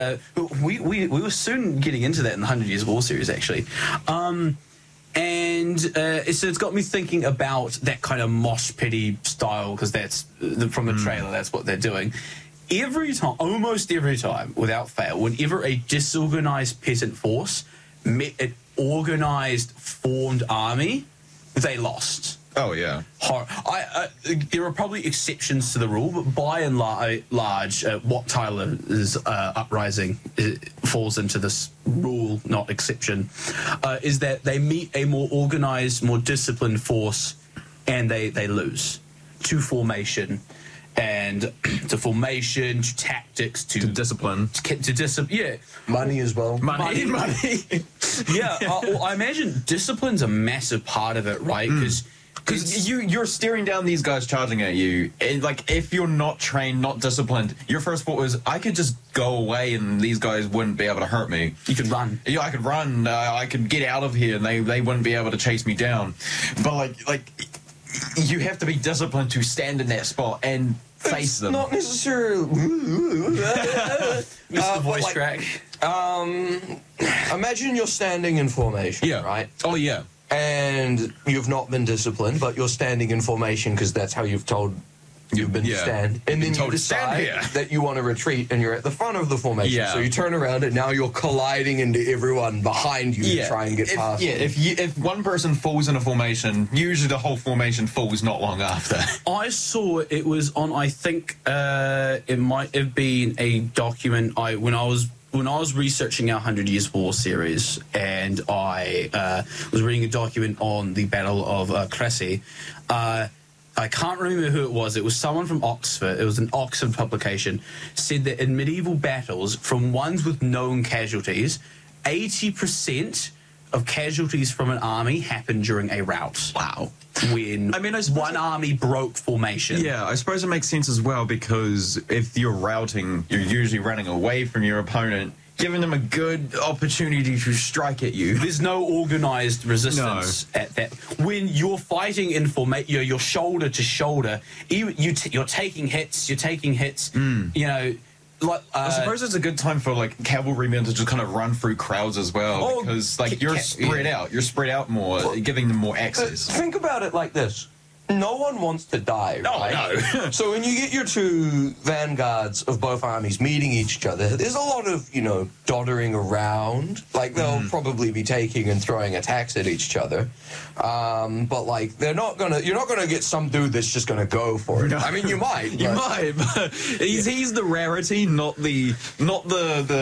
we were soon getting into that in the 100 Years of War series, actually. So it's got me thinking about that kind of mosh pity style, because that's from the trailer, that's what they're doing. Every time, almost every time, without fail, whenever a disorganized peasant force met an organized, formed army, they lost. Oh, yeah. There are probably exceptions to the rule, but by and large, Wat Tyler's uprising falls into this rule, not exception, is that they meet a more organized, more disciplined force, and they lose to formation. And to formation, to tactics, to discipline, to discipline, yeah, money as well. Money. Yeah, I imagine discipline's a massive part of it, right? Because you're staring down these guys charging at you, and like if you're not trained, not disciplined, your first thought was, I could just go away and these guys wouldn't be able to hurt me. You could run. Yeah, I could run. I could get out of here, and they wouldn't be able to chase me down. But like you have to be disciplined to stand in that spot and face them. Not necessarily. Mr. Voice crack. Imagine you're standing in formation. Yeah. Right. Oh yeah. And you've not been disciplined, but you're standing in formation because that's how you've told you've been to stand. And then you decide that you want to retreat, and you're at the front of the formation. Yeah. So you turn around, and now you're colliding into everyone behind you to try and get past. Yeah. If one person falls in a formation, usually the whole formation falls not long after. I saw it was on. I think it might have been a document. When I was researching our 100 Years War series, and I was reading a document on the Battle of Crecy. I can't remember who it was. It was someone from Oxford. It was an Oxford publication. Said that in medieval battles, from ones with known casualties, 80% of casualties from an army happened during a rout. Wow. When one army broke formation. Yeah, I suppose it makes sense as well, because if you're routing, you're usually running away from your opponent, giving them a good opportunity to strike at you. There's no organized resistance at that. When you're fighting in formation, you're shoulder to shoulder, you're taking hits, you know. Like, I suppose it's a good time for like cavalrymen to just kind of run through crowds as well, because like you're spread out more, giving them more access. Think about it like this. No one wants to die, right? No. So when you get your two vanguards of both armies meeting each other, there's a lot of, doddering around. Like, they'll probably be taking and throwing attacks at each other. But, like, you're not gonna get some dude that's just gonna go for it. No. I mean, you might. You might, but he's the rarity, not the